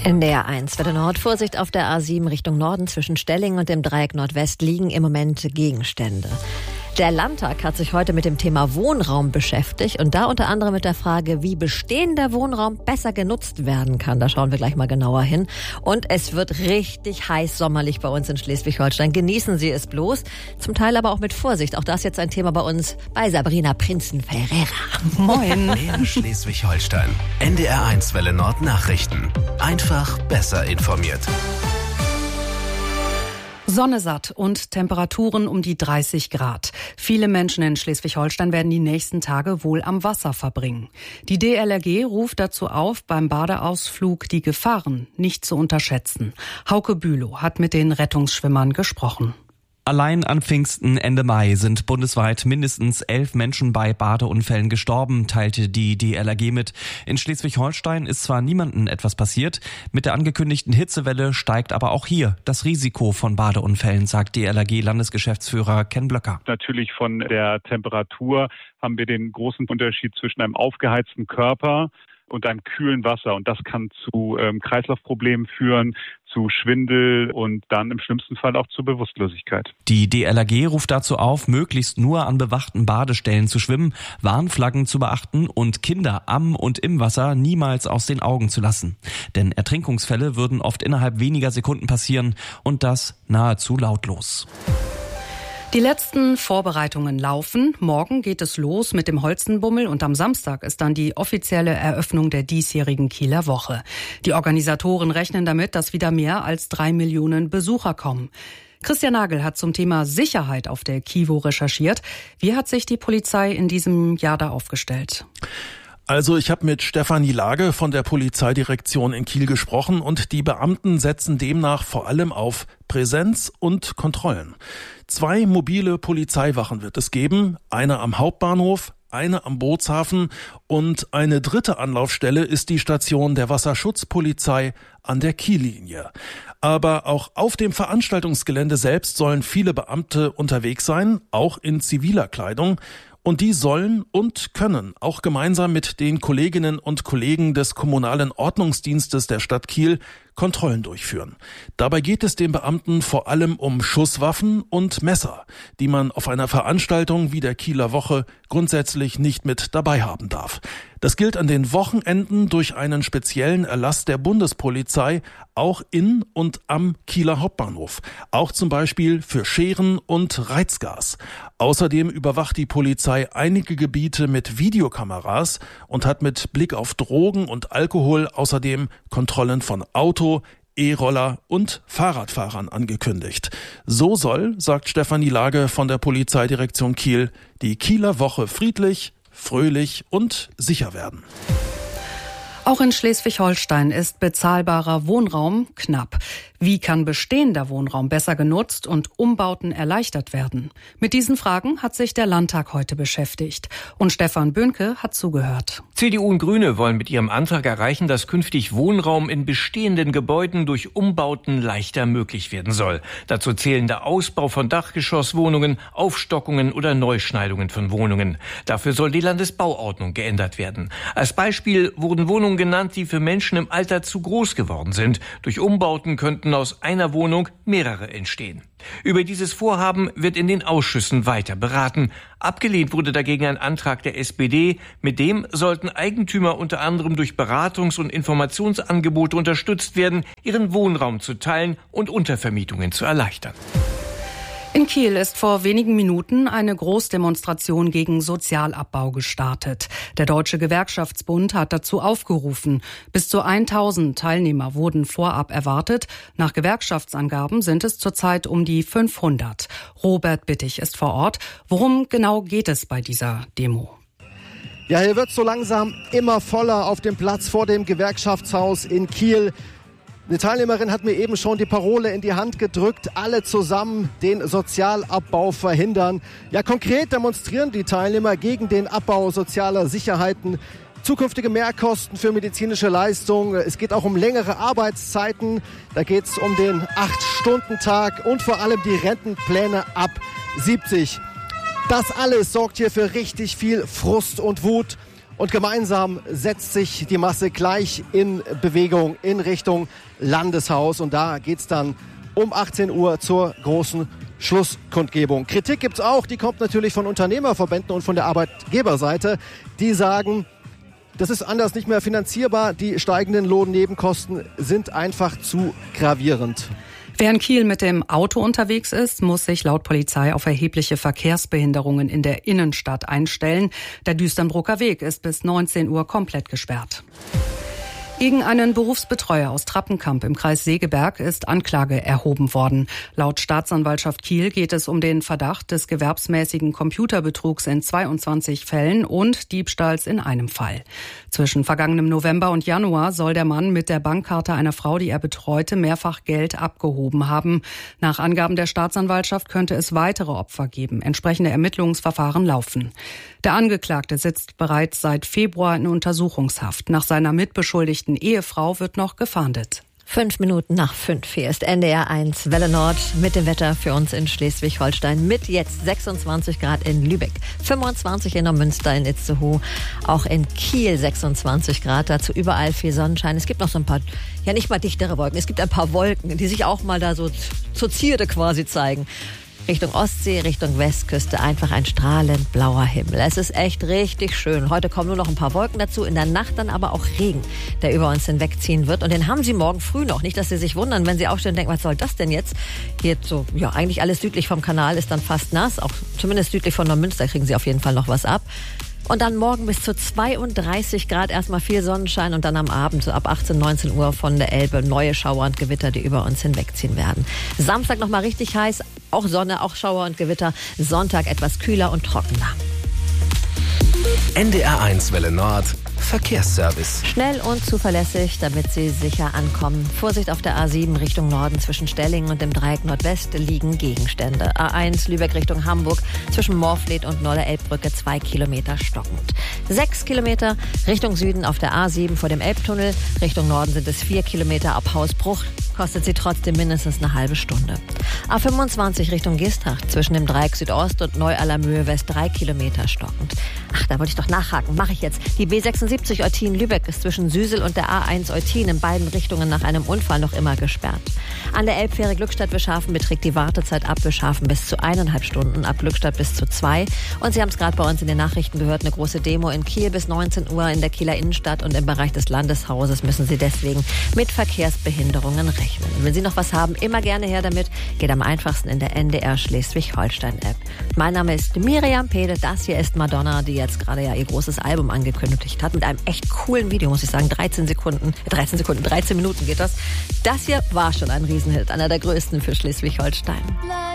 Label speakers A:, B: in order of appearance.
A: NDR 1, Welle Nord. Vorsicht auf der A7 Richtung Norden. Zwischen Stellingen und dem Dreieck Nordwest liegen im Moment Gegenstände. Der Landtag hat sich heute mit dem Thema Wohnraum beschäftigt und da unter anderem mit der Frage, wie bestehender Wohnraum besser genutzt werden kann. Da schauen wir gleich mal genauer hin. Und es wird richtig heiß sommerlich bei uns in Schleswig-Holstein. Genießen Sie es bloß, zum Teil aber auch mit Vorsicht. Auch das jetzt ein Thema bei uns bei Sabrina Prinzen-Ferreira.
B: Moin. Mehr Schleswig-Holstein. NDR 1 Welle Nord Nachrichten. Einfach besser informiert.
C: Sonne satt und Temperaturen um die 30 Grad. Viele Menschen in Schleswig-Holstein werden die nächsten Tage wohl am Wasser verbringen. Die DLRG ruft dazu auf, beim Badeausflug die Gefahren nicht zu unterschätzen. Hauke Bülow hat mit den Rettungsschwimmern gesprochen.
D: Allein an Pfingsten Ende Mai sind bundesweit mindestens 11 Menschen bei Badeunfällen gestorben, teilte die DLRG mit. In Schleswig-Holstein ist zwar niemandem etwas passiert, mit der angekündigten Hitzewelle steigt aber auch hier das Risiko von Badeunfällen, sagt DLRG-Landesgeschäftsführer Ken Blöcker.
E: Natürlich von der Temperatur haben wir den großen Unterschied zwischen einem aufgeheizten Körper und einem kühlen Wasser. Und das kann zu Kreislaufproblemen führen, zu Schwindel und dann im schlimmsten Fall auch zu Bewusstlosigkeit.
D: Die DLRG ruft dazu auf, möglichst nur an bewachten Badestellen zu schwimmen, Warnflaggen zu beachten und Kinder am und im Wasser niemals aus den Augen zu lassen. Denn Ertrinkungsfälle würden oft innerhalb weniger Sekunden passieren und das nahezu lautlos.
C: Die letzten Vorbereitungen laufen. Morgen geht es los mit dem Holstenbummel und am Samstag ist dann die offizielle Eröffnung der diesjährigen Kieler Woche. Die Organisatoren rechnen damit, dass wieder mehr als 3 Millionen Besucher kommen. Christian Nagel hat zum Thema Sicherheit auf der KIWO recherchiert. Wie hat sich die Polizei in diesem Jahr da aufgestellt?
F: Also ich habe mit Stefanie Lage von der Polizeidirektion in Kiel gesprochen und die Beamten setzen demnach vor allem auf Präsenz und Kontrollen. 2 mobile Polizeiwachen wird es geben, eine am Hauptbahnhof, eine am Bootshafen und eine dritte Anlaufstelle ist die Station der Wasserschutzpolizei an der Kiellinie. Aber auch auf dem Veranstaltungsgelände selbst sollen viele Beamte unterwegs sein, auch in ziviler Kleidung. Und die sollen und können auch gemeinsam mit den Kolleginnen und Kollegen des Kommunalen Ordnungsdienstes der Stadt Kiel Kontrollen durchführen. Dabei geht es den Beamten vor allem um Schusswaffen und Messer, die man auf einer Veranstaltung wie der Kieler Woche grundsätzlich nicht mit dabei haben darf. Das gilt an den Wochenenden durch einen speziellen Erlass der Bundespolizei auch in und am Kieler Hauptbahnhof. Auch zum Beispiel für Scheren und Reizgas. Außerdem überwacht die Polizei einige Gebiete mit Videokameras und hat mit Blick auf Drogen und Alkohol außerdem Kontrollen von Auto, E-Roller und Fahrradfahrern angekündigt. So soll, sagt Stefanie Lage von der Polizeidirektion Kiel, die Kieler Woche friedlich, fröhlich und sicher werden.
C: Auch in Schleswig-Holstein ist bezahlbarer Wohnraum knapp. Wie kann bestehender Wohnraum besser genutzt und Umbauten erleichtert werden? Mit diesen Fragen hat sich der Landtag heute beschäftigt. Und Stefan Böhnke hat zugehört.
G: CDU und Grüne wollen mit ihrem Antrag erreichen, dass künftig Wohnraum in bestehenden Gebäuden durch Umbauten leichter möglich werden soll. Dazu zählen der Ausbau von Dachgeschosswohnungen, Aufstockungen oder Neuschneidungen von Wohnungen. Dafür soll die Landesbauordnung geändert werden. Als Beispiel wurden Wohnungen genannt, die für Menschen im Alter zu groß geworden sind. Durch Umbauten könnten aus einer Wohnung mehrere entstehen. Über dieses Vorhaben wird in den Ausschüssen weiter beraten. Abgelehnt wurde dagegen ein Antrag der SPD. Mit dem sollten Eigentümer unter anderem durch Beratungs- und Informationsangebote unterstützt werden, ihren Wohnraum zu teilen und Untervermietungen zu erleichtern.
C: In Kiel ist vor wenigen Minuten eine Großdemonstration gegen Sozialabbau gestartet. Der Deutsche Gewerkschaftsbund hat dazu aufgerufen. Bis zu 1000 Teilnehmer wurden vorab erwartet. Nach Gewerkschaftsangaben sind es zurzeit um die 500. Robert Bittig ist vor Ort. Worum genau geht es bei dieser Demo?
H: Ja, hier wird so langsam immer voller auf dem Platz vor dem Gewerkschaftshaus in Kiel. Eine Teilnehmerin hat mir eben schon die Parole in die Hand gedrückt, alle zusammen den Sozialabbau verhindern. Ja, konkret demonstrieren die Teilnehmer gegen den Abbau sozialer Sicherheiten, zukünftige Mehrkosten für medizinische Leistungen. Es geht auch um längere Arbeitszeiten, da geht es um den 8-Stunden-Tag und vor allem die Rentenpläne ab 70. Das alles sorgt hier für richtig viel Frust und Wut. Und gemeinsam setzt sich die Masse gleich in Bewegung in Richtung Landeshaus. Und da geht's dann um 18 Uhr zur großen Schlusskundgebung. Kritik gibt's auch, die kommt natürlich von Unternehmerverbänden und von der Arbeitgeberseite. Die sagen, das ist anders nicht mehr finanzierbar. Die steigenden Lohnnebenkosten sind einfach zu gravierend.
C: Wer in Kiel mit dem Auto unterwegs ist, muss sich laut Polizei auf erhebliche Verkehrsbehinderungen in der Innenstadt einstellen. Der Düsternbrucker Weg ist bis 19 Uhr komplett gesperrt. Gegen einen Berufsbetreuer aus Trappenkamp im Kreis Segeberg ist Anklage erhoben worden. Laut Staatsanwaltschaft Kiel geht es um den Verdacht des gewerbsmäßigen Computerbetrugs in 22 Fällen und Diebstahls in einem Fall. Zwischen vergangenem November und Januar soll der Mann mit der Bankkarte einer Frau, die er betreute, mehrfach Geld abgehoben haben. Nach Angaben der Staatsanwaltschaft könnte es weitere Opfer geben. Entsprechende Ermittlungsverfahren laufen. Der Angeklagte sitzt bereits seit Februar in Untersuchungshaft. Nach seiner mitbeschuldigten Ehefrau wird noch gefahndet.
A: 5:05. Hier ist NDR 1 Welle Nord mit dem Wetter für uns in Schleswig-Holstein mit jetzt 26 Grad in Lübeck, 25 in Neumünster, in Itzehoe, auch in Kiel 26 Grad, dazu überall viel Sonnenschein. Es gibt noch so ein paar, ja nicht mal dichtere Wolken, es gibt ein paar Wolken, die sich auch mal da so zur Zierde quasi zeigen. Richtung Ostsee, Richtung Westküste einfach ein strahlend blauer Himmel. Es ist echt richtig schön. Heute kommen nur noch ein paar Wolken dazu, in der Nacht dann aber auch Regen, der über uns hinwegziehen wird. Und den haben Sie morgen früh noch. Nicht, dass Sie sich wundern, wenn Sie aufstehen und denken, was soll das denn jetzt? Hier so, ja, eigentlich alles südlich vom Kanal ist dann fast nass. Auch zumindest südlich von Neumünster kriegen Sie auf jeden Fall noch was ab. Und dann morgen bis zu 32 Grad erstmal viel Sonnenschein und dann am Abend so ab 18, 19 Uhr von der Elbe neue Schauer und Gewitter, die über uns hinwegziehen werden. Samstag nochmal richtig heiß, auch Sonne, auch Schauer und Gewitter. Sonntag etwas kühler und trockener.
B: NDR 1 Welle Nord Verkehrsservice.
A: Schnell und zuverlässig, damit Sie sicher ankommen. Vorsicht auf der A7 Richtung Norden zwischen Stellingen und dem Dreieck Nordwest liegen Gegenstände. A1 Lübeck Richtung Hamburg zwischen Morfleet und Nolle-Elbbrücke 2 Kilometer stockend. 6 Kilometer Richtung Süden auf der A7 vor dem Elbtunnel. Richtung Norden sind es 4 Kilometer ab Hausbruch. Kostet sie trotzdem mindestens eine halbe Stunde. A25 Richtung Geesthacht zwischen dem Dreieck Südost und Neu-Allermöhe West 3 Kilometer stockend. Ach, da wollte ich doch nachhaken. Mache ich jetzt. Die B76 Eutin-Lübeck ist zwischen Süsel und der A1 Eutin in beiden Richtungen nach einem Unfall noch immer gesperrt. An der Elbfähre Glückstadt-Wischhafen beträgt die Wartezeit ab Wischhafen bis zu 1,5 Stunden, ab Glückstadt bis zu 2. Und Sie haben es gerade bei uns in den Nachrichten gehört, eine große Demo in Kiel bis 19 Uhr in der Kieler Innenstadt und im Bereich des Landeshauses müssen Sie deswegen mit Verkehrsbehinderungen rechnen. Wenn Sie noch was haben, immer gerne her damit. Geht am einfachsten in der NDR Schleswig-Holstein-App. Mein Name ist Miriam Pede. Das hier ist Madonna, die jetzt gerade ja ihr großes Album angekündigt hat. Mit einem echt coolen Video, muss ich sagen. 13 Minuten geht das. Das hier war schon ein Riesenhit. Einer der größten für Schleswig-Holstein.